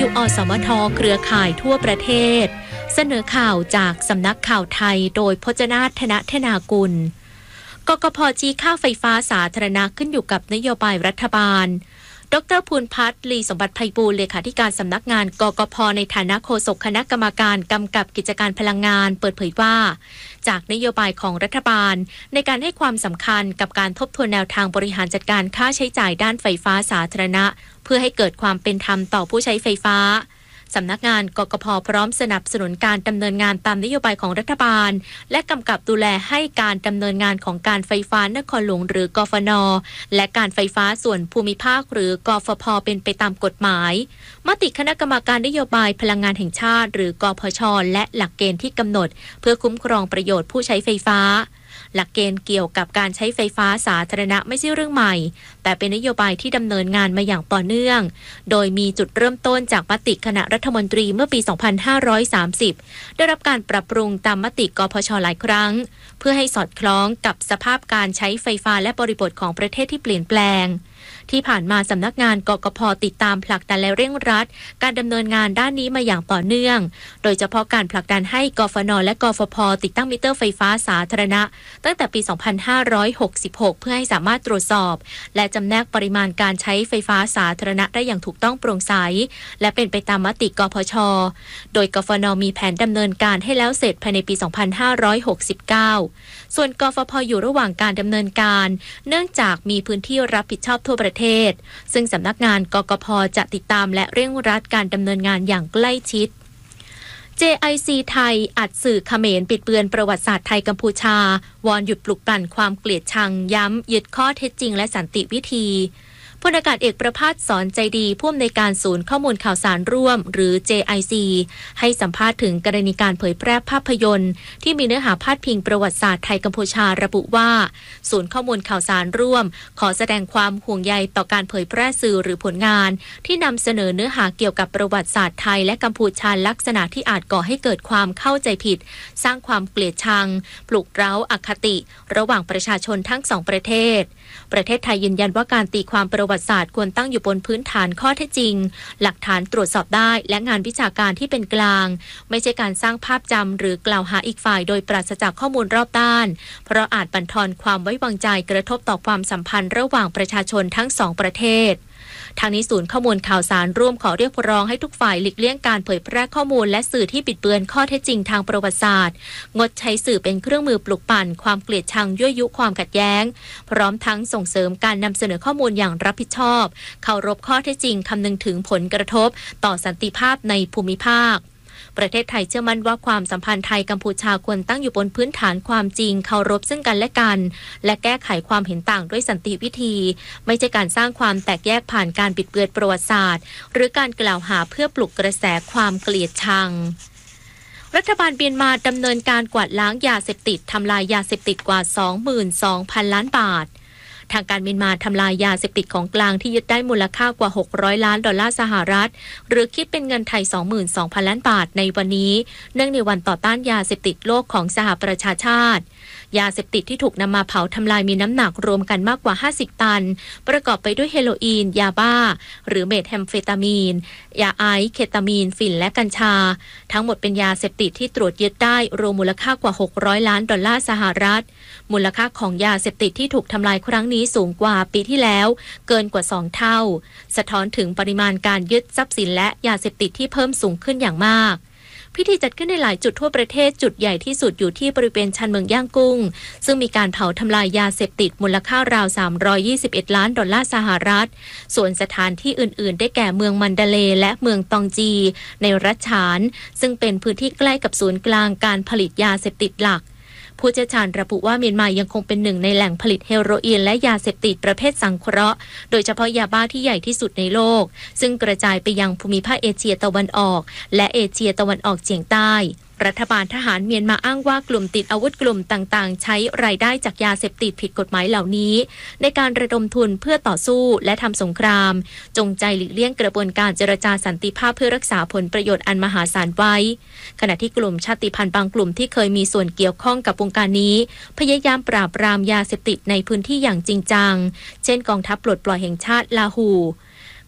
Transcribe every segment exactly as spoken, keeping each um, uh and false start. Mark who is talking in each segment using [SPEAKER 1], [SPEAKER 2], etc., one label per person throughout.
[SPEAKER 1] อสมทเครือข่ายทั่วประเทศเสนอข่าวจากสำนักข่าวไทยโดยพจนาถ ธนธนากุลกกพ.จี้ค่าไฟฟ้าสาธารณะขึ้นอยู่กับนโยบายรัฐบาลดร.ภูลพัฒน์ ลีสมบัติไพบูลย์เลขาธิการสำนักงานกกพ.ในฐานะโฆษกคณะกรรมการกำกับกิจการพลังงานเปิดเผยว่าจากนโยบายของรัฐบาลในการให้ความสำคัญกับการทบทวนแนวทางบริหารจัดการค่าใช้จ่ายด้านไฟฟ้าสาธารณะเพื่อให้เกิดความเป็นธรรมต่อผู้ใช้ไฟฟ้าสำนักงานกกพ.พร้อมสนับสนุนการดำเนินงานตามนโยบายของรัฐบาลและกำกับดูแลให้การดำเนินงานของการไฟฟ้านครหลวงหรือกฟน.และการไฟฟ้าส่วนภูมิภาคหรือกฟผ.เป็นไปตามกฎหมายมติคณะกรรมการนโยบายพลังงานแห่งชาติหรือกพช.และหลักเกณฑ์ที่กำหนดเพื่อคุ้มครองประโยชน์ผู้ใช้ไฟฟ้าหลักเกณฑ์เกี่ยวกับการใช้ไฟฟ้าสาธารณะไม่ใช่เรื่องใหม่แต่เป็นนโยบายที่ดำเนินงานมาอย่างต่อเนื่องโดยมีจุดเริ่มต้นจากมติคณะรัฐมนตรีเมื่อปี สองพันห้าร้อยสามสิบ ได้รับการปรับปรุงตามมติกพช.หลายครั้งเพื่อให้สอดคล้องกับสภาพการใช้ไฟฟ้าและบริบทของประเทศที่เปลี่ยนแปลงที่ผ่านมาสำนักงานกกพ.ติดตามผลักดันและเร่งรัดการดำเนินงานด้านนี้มาอย่างต่อเนื่องโดยเฉพาะการผลักดันให้กฟน.และกฟผ.ติดตั้งมิเตอร์ไฟฟ้าสาธารณะตั้งแต่ปี สองพันห้าร้อยหกสิบหก เพื่อให้สามารถตรวจสอบและจำแนกปริมาณการใช้ไฟฟ้าสาธารณะได้อย่างถูกต้องโปร่งใสและเป็นไปตามมติกพช.โดยกฟน.มีแผนดำเนินการให้แล้วเสร็จภายในปี สองพันห้าร้อยหกสิบเก้า ส่วนกฟผ.อยู่ระหว่างการดำเนินการเนื่องจากมีพื้นที่รับผิดชอบทั่วประเทศซึ่งสำนักงานกกพ.จะติดตามและเร่งรัดการดำเนินงานอย่างใกล้ชิด เจ ไอ ซี ไทยอัดสื่อเขมรปิดเบือนประวัติศาสตร์ไทยกัมพูชาวอนหยุดปลุกปั่นความเกลียดชังย้ำยึดข้อเท็จจริงและสันติวิธีพลอากาศเอกประภาสสอนใจดีผู้อำนวยการศูนย์ข้อมูลข่าวสารร่วมหรือ เจ ไอ ซี ให้สัมภาษณ์ถึงกรณีการเผยแพร่ภาพยนตร์ที่มีเนื้อหาพาดพิงประวัติศาสตร์ไทยกัมพูชาระบุว่าศูนย์ข้อมูลข่าวสารร่วมขอแสดงความห่วงใยต่อการเผยแพร่สื่อหรือผลงานที่นำเสนอเนื้อหาเกี่ยวกับประวัติศาสตร์ไทยและกัมพูชาลักษณะที่อาจก่อให้เกิดความเข้าใจผิดสร้างความเกลียดชังปลุกเร้าอคติระหว่างประชาชนทั้งสองประเทศประเทศไทยยืนยันว่าการตีความประวัติศาสตร์ควรตั้งอยู่บนพื้นฐานข้อเท็จจริงหลักฐานตรวจสอบได้และงานวิชาการที่เป็นกลางไม่ใช่การสร้างภาพจำหรือกล่าวหาอีกฝ่ายโดยปราศจากข้อมูลรอบด้านเพราะอาจบั่นทอนความไว้วางใจกระทบต่อความสัมพันธ์ระหว่างประชาชนทั้งสองประเทศทางนี้ศูนย์ข้อมูลข่าวสารร่วมขอเรียกร้องให้ทุกฝ่ายหลีกเลี่ยงการเผยแพร่ข้อมูลและสื่อที่บิดเบือนข้อเท็จจริงทางประวัติศาสตร์งดใช้สื่อเป็นเครื่องมือปลุกปั่นความเกลียดชังยั่วยุความขัดแย้งพร้อมทั้งส่งเสริมการนำเสนอข้อมูลอย่างรับผิดชอบเคารพข้อเท็จจริงคำนึงถึงผลกระทบต่อสันติภาพในภูมิภาคประเทศไทยเชื่อมั่นว่าความสัมพันธ์ไทยกัมพูชาควรตั้งอยู่บนพื้นฐานความจริงเคารพซึ่งกันและกันและแก้ไขความเห็นต่างด้วยสันติวิธีไม่ใช่การสร้างความแตกแยกผ่านการบิดเบือนประวัติศาสตร์หรือการกล่าวหาเพื่อปลุกกระแสความเกลียดชังรัฐบาลเมียนมาดำเนินการกวาดล้างยาเสพติดทำลายยาเสพติดกว่า สองหมื่นสองพัน ล้านบาททางการเมียนมาทำลายยาเสพติดของกลางที่ยึดได้มูลค่ากว่าหกร้อยล้านดอลลาร์สหรัฐหรือคิดเป็นเงินไทย สองหมื่นสองพัน ล้านบาทในวันนี้เนื่องในวันต่อต้านยาเสพติดโลกของสหประชาชาติยาเสพติดที่ถูกนำมาเผาทำลายมีน้ำหนักรวมกันมากกว่าห้าสิบตันประกอบไปด้วยเฮโรอีนยาบ้าหรือเมทแอมเฟตามีนยาไอซ์เคตามีนฝิ่นและกัญชาทั้งหมดเป็นยาเสพติดที่ตรวจยึดได้รวมมูลค่ากว่าหกร้อยล้านดอลลาร์สหรัฐมูลค่าของยาเสพติดที่ถูกทำลายครั้งนี้สูงกว่าปีที่แล้วเกินกว่าสองเท่าสะท้อนถึงปริมาณการยึดทรัพย์สินและยาเสพติดที่เพิ่มสูงขึ้นอย่างมากพิธีจัดขึ้นในหลายจุดทั่วประเทศจุดใหญ่ที่สุดอยู่ที่บริเวณชานเมืองย่างกุ้งซึ่งมีการเผาทำลายยาเสพติดมูลค่าราวสามร้อยยี่สิบเอ็ดล้านดอลลาร์สหรัฐส่วนสถานที่อื่นๆได้แก่เมืองมันดาเลย์และเมืองตองจีในรัฐฉานซึ่งเป็นพื้นที่ใกล้กับศูนย์กลางการผลิตยาเสพติดหลักผู้เชี่ยวชาญระบุว่าเมียนมายังคงเป็นหนึ่งในแหล่งผลิตเฮโรอีนและยาเสพติดประเภทสังเคราะห์โดยเฉพาะยาบ้าที่ใหญ่ที่สุดในโลกซึ่งกระจายไปยังภูมิภาคเอเชียตะวันออกและเอเชียตะวันออกเฉียงใต้รัฐบาลทหารเมียนมาอ้างว่ากลุ่มติดอาวุธกลุ่มต่างๆใช้รายได้จากยาเสพติดผิดกฎหมายเหล่านี้ในการระดมทุนเพื่อต่อสู้และทำสงครามจงใจหลีกเลี่ยงกระบวนการเจรจาสันติภาพเพื่อรักษาผลประโยชน์อันมหาศาลไว้ขณะที่กลุ่มชาติพันธุ์บางกลุ่มที่เคยมีส่วนเกี่ยวข้องกับวงการนี้พยายามปราบปรามยาเสพติดในพื้นที่อย่างจริงจังเช่นกองทัพปลดปล่อยแห่งชาติลาหู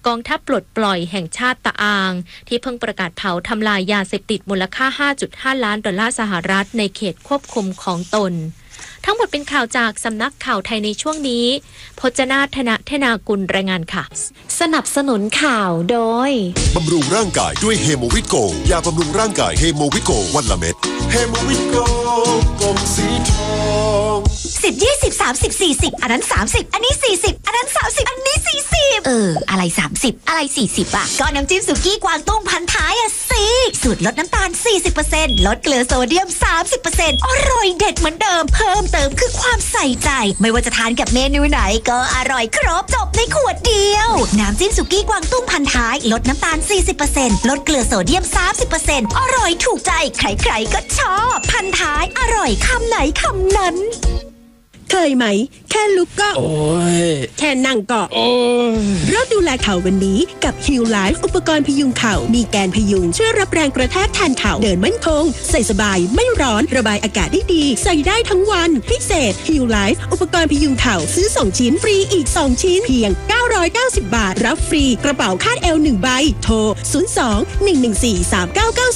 [SPEAKER 1] กองทัพปลดปล่อยแห่งชาติตะอางที่เพิ่งประกาศเผาทำลายยาเสพติดมูลค่า ห้าจุดห้า ล้านดอลลาร์สหรัฐในเขตควบคุมของตนทั้งหมดเป็นข่าวจากสำนักข่าวไทยในช่วงนี้พจนาธนะเทนากุลรายงานค่ะ
[SPEAKER 2] สนับสนุนข่าวโดย
[SPEAKER 3] บำรุงร่างกายด้วยเฮโมวิโกยาบำรุงร่างกายเฮโมวิโกวันละเม็ดเฮโมวิโกกลมสีทอง
[SPEAKER 4] สิบ ยี่สิบ สามสิบ สี่สิบอันนั้นสามสิบอันนี้สี่สิบอันนั้นสามสิบอันนี้สี่สิบเอออะไรสามสิบอะไรสี่สิบอ่ะก็น้ำจิ้มสุกี้กวางตุ้งพันท้ายอ่ะสิสูตรลดน้ำตาล สี่สิบเปอร์เซ็นต์ ลดเกลือโซเดียม สามสิบเปอร์เซ็นต์ อร่อยเด็ดเหมือนเดิมเพิ่มเติมคือความใส่ใจไม่ว่าจะทานกับเมนูไหนก็อร่อยครบจบในขวดเดียวน้ำจิ้มสุกี้กวางตุ้งพันท้ายลดน้ำตาล สี่สิบเปอร์เซ็นต์ ลดเกลือโซเดียม สามสิบเปอร์เซ็นต์ อร่อยถูกใจใครๆก็ชอบพันท้ายอร่อยคำไหนคำนั้น
[SPEAKER 5] เคยไหมแค่ลุกก็
[SPEAKER 6] โอ้ย
[SPEAKER 5] แค่นั่งก็
[SPEAKER 6] โอ้ย
[SPEAKER 5] เริ่มดูแลเข่าวันนี้กับ Heal Life อุปกรณ์พยุงเข่ามีแกนพยุงช่วยรับแรงกระแทกแทนเข่าเดินมั่นคงใส่สบายไม่ร้อนระบายอากาศได้ดีใส่ได้ทั้งวันพิเศษ Heal Life อุปกรณ์พยุงเข่าซื้อสองชิ้นฟรีอีกสองชิ้นเพียงเก้าร้อยเก้าสิบบาทรับฟรีกระเป๋าคาดเอวหนึ่งใบโทรศูนย์ สอง หนึ่ง หนึ่ง สี่ สาม เก้า เก้า